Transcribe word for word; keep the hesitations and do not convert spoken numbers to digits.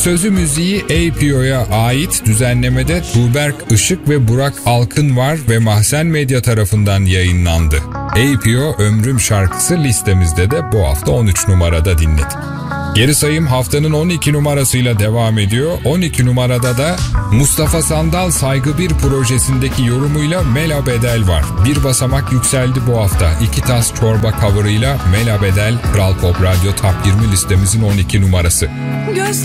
Sözü müziği A P O'ya ait, düzenlemede Tuğberk Işık ve Burak Alkın var ve Mahzen Medya tarafından yayınlandı. A P O Ömrüm şarkısı listemizde de bu hafta on üç numarada dinledik. Geri sayım haftanın on iki numarasıyla devam ediyor. on iki numarada da Mustafa Sandal Saygı bir projesindeki yorumuyla Mela Bedel var. Bir basamak yükseldi bu hafta. İki tas çorba cover'ıyla Mela Bedel, Kral Pop Radyo Top yirmi listemizin on iki numarası. Göz